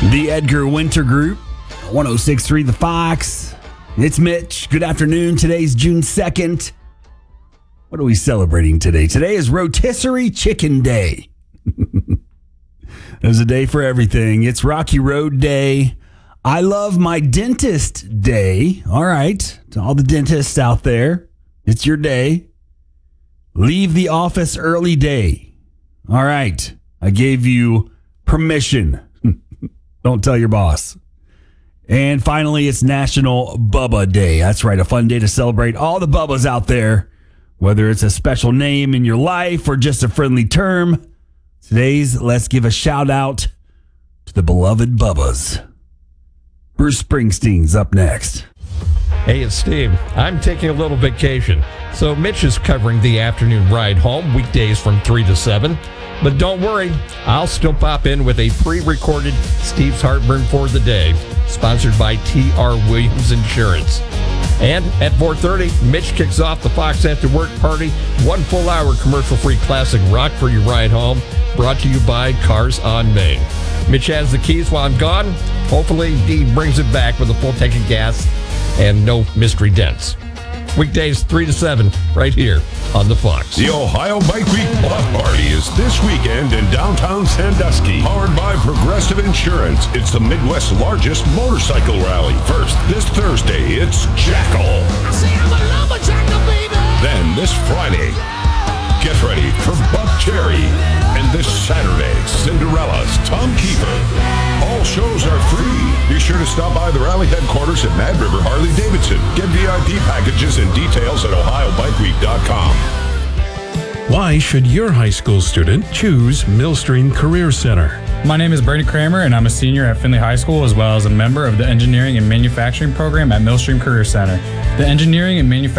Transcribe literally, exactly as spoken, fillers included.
The Edgar Winter Group, one oh six point three The Fox. It's Mitch. Good afternoon. Today's June second. What are we celebrating today? Today is Rotisserie Chicken Day. There's a day for everything. It's Rocky Road Day. I love my dentist day. All right. To all the dentists out there, it's your day. Leave the office early day. All right. I gave you permission. Don't tell your boss. And finally, it's National Bubba Day. That's right, a fun day to celebrate all the Bubbas out there, whether it's a special name in your life or just a friendly term. Today's Let's Give a Shout Out to the beloved Bubbas. Bruce Springsteen's up next. Hey, it's Steve. I'm taking a little vacation, so Mitch is covering the afternoon ride home, weekdays from three to seven. But don't worry, I'll still pop in with a pre-recorded Steve's Heartburn for the Day, sponsored by T R. Williams Insurance. And at four thirty, Mitch kicks off the Fox After Work Party, one full hour commercial-free classic rock for your ride home, brought to you by Cars on Main. Mitch has the keys while I'm gone. Hopefully, he brings it back with a full tank of gas and no mystery dents. Weekdays three to seven, right here on the Fox. The Ohio Bike Week Block Party is this weekend in downtown Sandusky, powered by Progressive Insurance. It's the Midwest's largest motorcycle rally. First, this Thursday, it's Jackal. I say I'm a lumberjacker, baby. Then this Friday, get ready for Buck Cherry. And this Saturday, Cinderella's Tom Keeper. All shows are free. Be sure to stop by the rally headquarters at Mad River Harley-Davidson. Get V I P packages and details at ohio bike week dot com. Why should your high school student choose Millstream Career Center? My name is Brady Kramer, and I'm a senior at Findlay High School, as well as a member of the Engineering and Manufacturing program at Millstream Career Center. The Engineering and Manufacturing